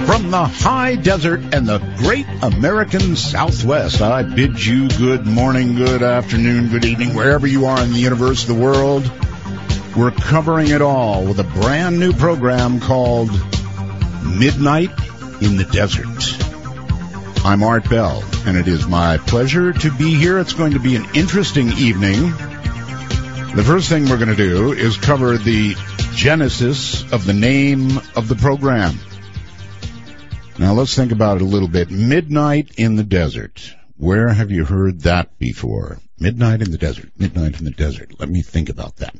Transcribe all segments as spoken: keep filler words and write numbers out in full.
From the high desert and the great American Southwest, I bid you good morning, good afternoon, good evening, wherever you are in the universe, the world. We're covering it all with a brand new program called Midnight in the Desert. I'm Art Bell, and it is my pleasure to be here. It's going to be an interesting evening. The first thing we're going to do is cover the genesis of the name of the program. Now, let's think about it a little bit. Midnight in the Desert. Where have you heard that before? Midnight in the Desert. Midnight in the Desert. Let me think about that.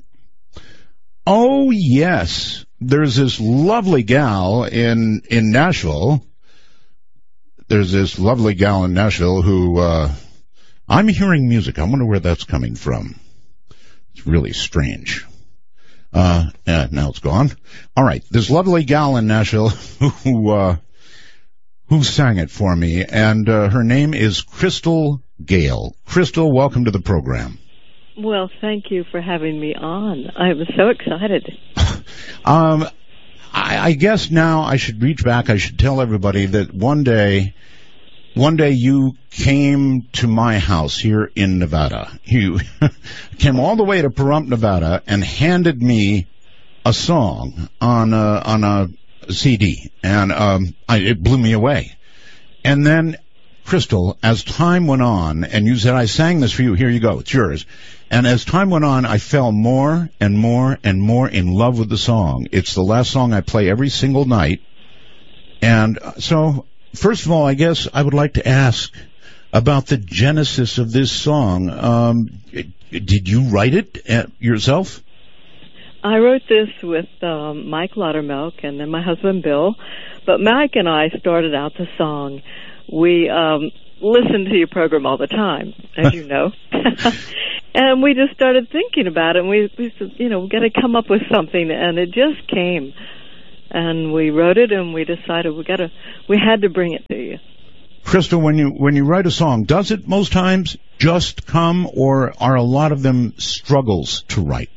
Oh, yes. There's this lovely gal in, in Nashville. There's this lovely gal in Nashville who, uh, I'm hearing music. I wonder where that's coming from. It's really strange. Uh, yeah, now it's gone. All right. This lovely gal in Nashville who, uh, who sang it for me, and uh, her name is Crystal Gayle. Crystal, welcome to the program. Well, thank you for having me on. I'm so excited. um, I, I guess now I should reach back. I should tell everybody that one day, one day you came to my house here in Nevada. You came all the way to Pahrump, Nevada, and handed me a song on a, on a C D, and um, I, it blew me away. And then, Crystal, as time went on, and you said, I sang this for you, here you go, it's yours. And as time went on, I fell more and more and more in love with the song. It's the last song I play every single night. And so, first of all, I guess I would like to ask about the genesis of this song. Um, did you write it yourself? I wrote this with um, Mike Laudermilk and then my husband Bill, but Mike and I started out the song. We um, listened to your program all the time, as you know, and we just started thinking about it. And we, we said, you know, we got to come up with something, and it just came. And we wrote it, and we decided we got to, we had to bring it to you. Crystal, when you when you write a song, does it most times just come, or are a lot of them struggles to write?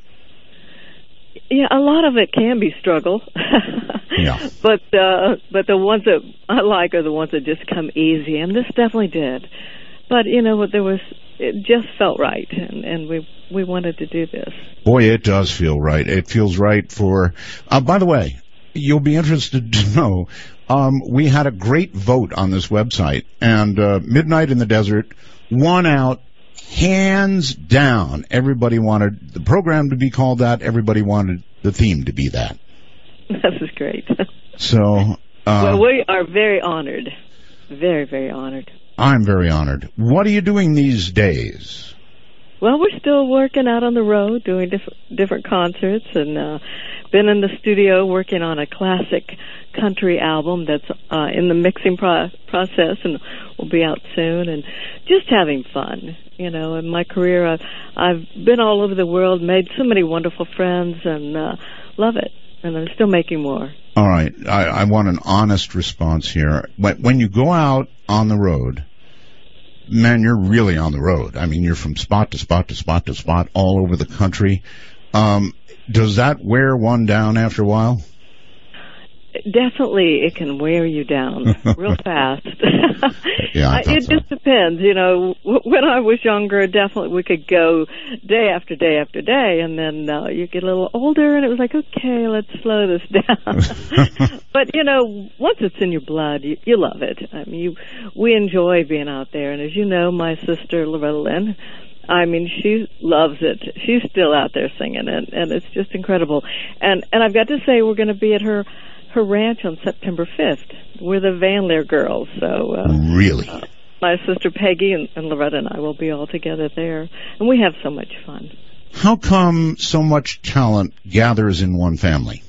Yeah, a lot of it can be struggle. Yeah. But uh, but the ones that I like are the ones that just come easy, and this definitely did. But you know what? There was it just felt right, and, and we we wanted to do this. Boy, it does feel right. It feels right for. Uh, by the way, you'll be interested to know um, we had a great vote on this website, and uh, Midnight in the Desert won out. Hands down, everybody wanted the program to be called that. Everybody wanted the theme to be that. This is great. So, uh, well, we are very honored. Very, very honored. I'm very honored. What are you doing these days? Well, we're still working out on the road, doing different different concerts, and uh, been in the studio working on a classic country album that's uh, in the mixing pro- process and will be out soon, and just having fun. You know, in my career, I've, I've been all over the world, made so many wonderful friends, and uh, love it. And I'm still making more. All right. I, I want an honest response here. When, when you go out on the road, man, you're really on the road. I mean, you're from spot to spot to spot to spot all over the country. Um, does that wear one down after a while? Definitely, it can wear you down real fast. Yeah, I it so. just depends. You know, when I was younger, definitely we could go day after day after day, and then uh, you get a little older, and it was like, okay, let's slow this down. But you know, once it's in your blood, you, you love it. I mean, you, we enjoy being out there, and as you know, my sister Loretta Lynn, I mean, she loves it. She's still out there singing it, and it's just incredible. And and I've got to say, we're going to be at her. her ranch on September fifth. We're the Van Leer girls. So uh, Really? Uh, my sister Peggy and, and Loretta and I will be all together there. And we have so much fun. How come so much talent gathers in one family?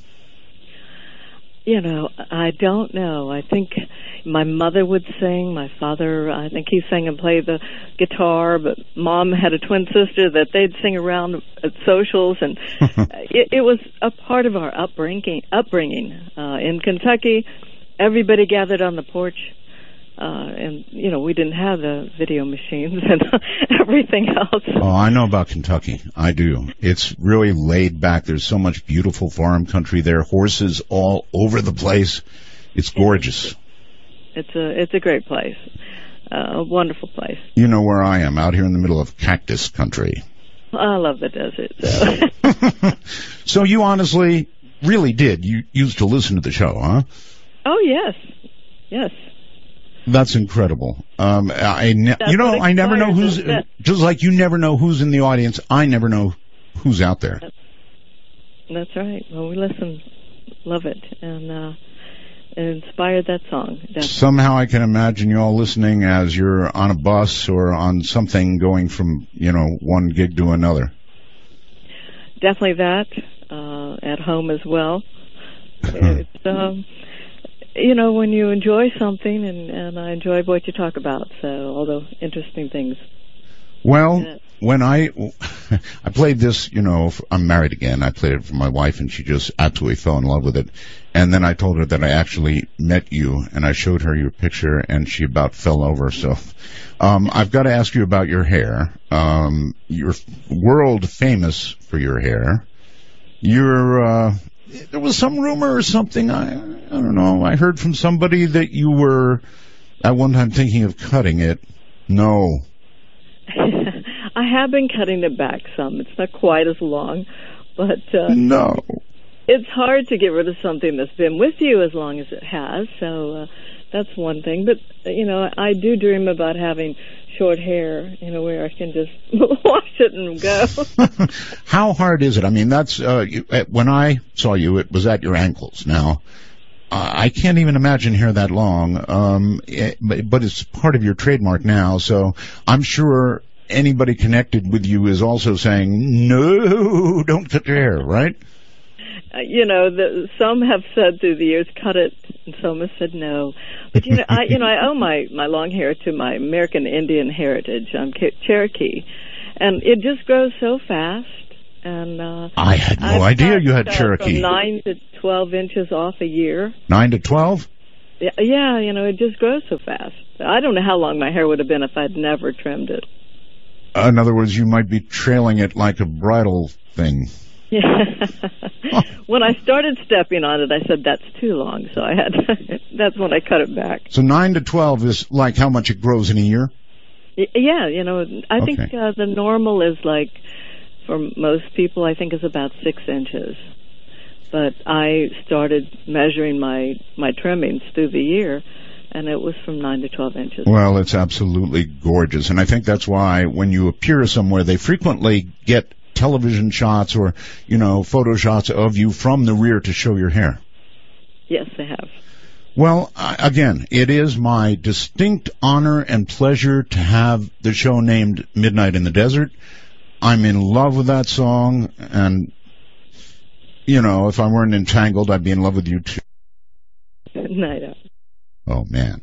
You know, I don't know. I think my mother would sing. My father, I think he sang and played the guitar. But Mom had a twin sister that they'd sing around at socials, and it, it was a part of our upbringing. Upbringing uh, in Kentucky, everybody gathered on the porch. Uh, and, you know, we didn't have the video machines and everything else. Oh, I know about Kentucky. I do. It's really laid back. There's so much beautiful farm country there, horses all over the place. It's gorgeous. It's a it's a great place, uh, a wonderful place. You know where I am, out here in the middle of cactus country. I love the desert. So, so you honestly really did. You used to listen to the show, huh? Oh yes, yes. That's incredible. Um, I ne- That's you know I never know who's that. Just like you never know who's in the audience. I never know who's out there. That's, that's right. Well, we listen, love it, and. uh It inspired that song. Definitely. Somehow I can imagine you all listening as you're on a bus or on something going from, you know, one gig to another. Definitely that. Uh, at home as well. It's, um, you know, when you enjoy something, and, and I enjoy what you talk about, so all the interesting things. Well, Yeah. when I, I played this, you know, I'm married again. I played it for my wife, and she just absolutely fell in love with it. And then I told her that I actually met you, and I showed her your picture, and she about fell over. So, um, I've got to ask you about your hair. Um, you're world famous for your hair. You're, uh, there was some rumor or something. I, I don't know. I heard from somebody that you were at one time thinking of cutting it. No. I have been cutting it back some. It's not quite as long, but uh, no. It's hard to get rid of something that's been with you as long as it has. So uh, that's one thing. But you know, I do dream about having short hair, you know, where I can just wash it and go. How hard is it? I mean, that's uh, you, when I saw you, it was at your ankles. Now, uh, I can't even imagine hair that long. Um, it, but, but it's part of your trademark now, so I'm sure anybody connected with you is also saying, no, don't cut your hair, right? Uh, you know, the, some have said through the years, cut it, and some have said no. But you know, I you know, I owe my my long hair to my American Indian heritage. I'm Cherokee, and it just grows so fast. And uh, I had no I've idea cut, you had uh, Cherokee. From nine to twelve inches off a year. Nine to twelve. Yeah, yeah, you know, it just grows so fast. I don't know how long my hair would have been if I'd never trimmed it. In other words, you might be trailing it like a bridal thing. Yeah. When I started stepping on it, I said that's too long, so I had. That's when I cut it back. So nine to twelve is like how much it grows in a year. Yeah, you know, I Okay. think uh, the normal is like for most people, I think is about six inches. But I started measuring my my trimmings through the year, and it was from nine to twelve inches. Well, it's absolutely gorgeous, and I think that's why when you appear somewhere, they frequently get television shots or, you know, photo shots of you from the rear to show your hair. Yes, they have. Well, I, again, it is my distinct honor and pleasure to have the show named Midnight in the Desert. I'm in love with that song, and, you know, if I weren't entangled, I'd be in love with you too. Night out. Oh, man.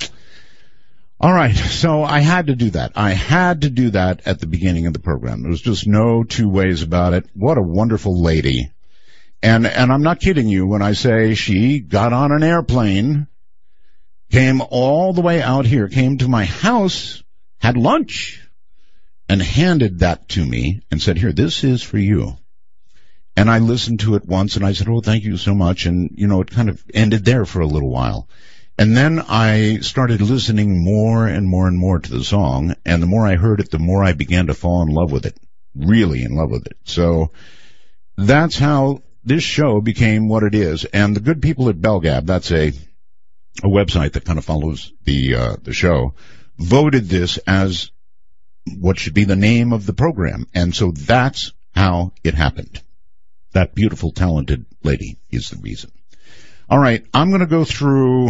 All right, so I had to do that. I had to do that at the beginning of the program. There was just no two ways about it. What a wonderful lady. And and I'm not kidding you when I say she got on an airplane, came all the way out here, came to my house, had lunch, and handed that to me and said, here, this is for you. And I listened to it once, and I said, oh, thank you so much. And, you know, it kind of ended there for a little while. And then I started listening more and more and more to the song, and the more I heard it, the more I began to fall in love with it, really in love with it. So that's how this show became what it is. And the good people at Belgab, that's a a website that kind of follows the uh, the show, voted this as what should be the name of the program. And so that's how it happened. That beautiful, talented lady is the reason. All right, I'm going to go through,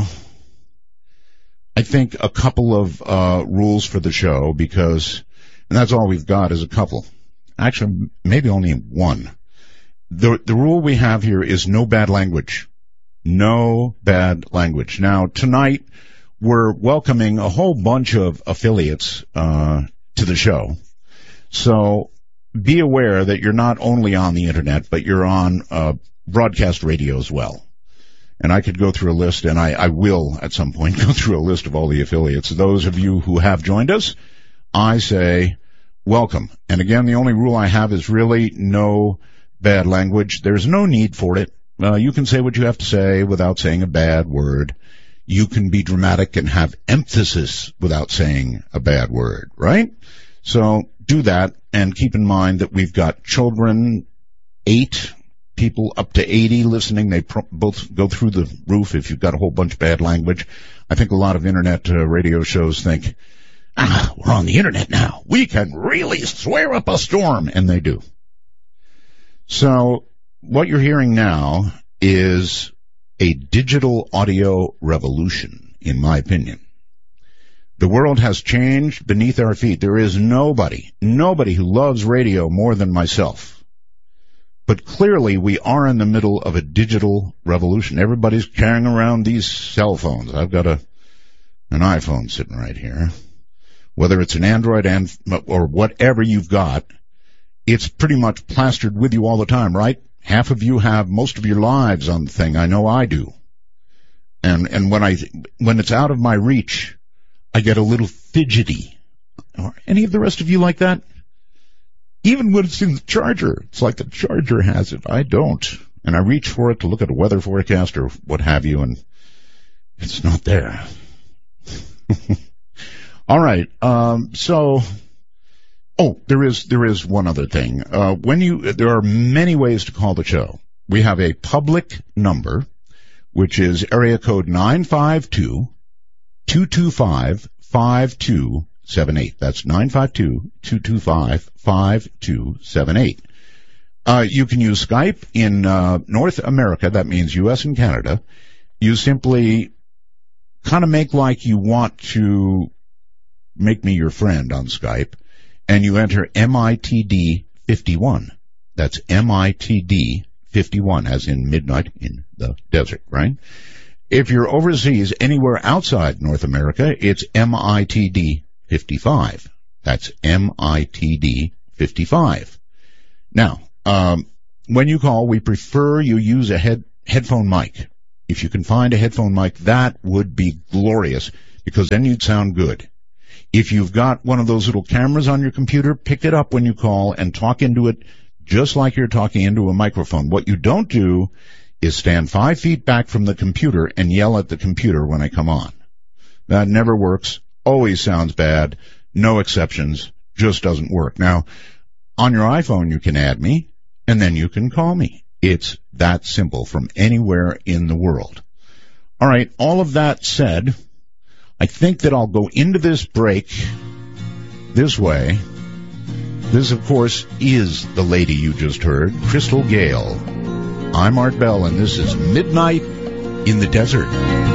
I think, a couple of uh rules for the show, because, and that's all we've got is a couple. Actually, maybe only one. The the rule we have here is no bad language. No bad language. Now, tonight, we're welcoming a whole bunch of affiliates uh to the show. So be aware that you're not only on the Internet, but you're on uh broadcast radio as well. And I could go through a list, and I, I will at some point go through a list of all the affiliates. Those of you who have joined us, I say welcome. And again, the only rule I have is really no bad language. There's no need for it. Uh, you can say what you have to say without saying a bad word. You can be dramatic and have emphasis without saying a bad word, right? So do that, and keep in mind that we've got children, eight people up to eighty listening. They pro- both go through the roof if you've got a whole bunch of bad language. I think a lot of internet uh, radio shows think, ah, we're on the internet now. We can really swear up a storm, and they do. So what you're hearing now is a digital audio revolution, in my opinion. The world has changed beneath our feet. There is nobody, nobody who loves radio more than myself. But clearly we are in the middle of a digital revolution. Everybody's carrying around these cell phones. I've got a an iPhone sitting right here. Whether it's an Android and or whatever you've got, it's pretty much plastered with you all the time, right? Half of you have most of your lives on the thing. I know I do. And and when I when it's out of my reach, I get a little fidgety. Are any of the rest of you like that? Even when it's in the charger, it's like the charger has it. I don't. And I reach for it to look at a weather forecast or what have you, and it's not there. All right. Um, so, oh, there is there is one other thing. Uh, when you there are many ways to call the show. We have a public number, which is area code nine five two, two two five, five two seven eight. That's nine five two, two two five, five two seven eight. Uh, you can use Skype in uh, North America. That means U S and Canada. You simply kind of make like you want to make me your friend on Skype, and you enter M I T D fifty-one. That's M I T D fifty-one, as in midnight in the desert, right? If you're overseas, anywhere outside North America, it's M I T D fifty-five. That's M I T D fifty-five. Now, um, when you call, we prefer you use a head headphone mic. If you can find a headphone mic, that would be glorious, because then you'd sound good. If you've got one of those little cameras on your computer, pick it up when you call and talk into it just like you're talking into a microphone. What you don't do is stand five feet back from the computer and yell at the computer when I come on. That never works. Always sounds bad. No exceptions. Just doesn't work. Now, on your iPhone, you can add me, and then you can call me. It's that simple from anywhere in the world. All right, all of that said, I think that I'll go into this break this way. This, of course, is the lady you just heard, Crystal Gayle. I'm Art Bell, and this is Midnight in the Desert.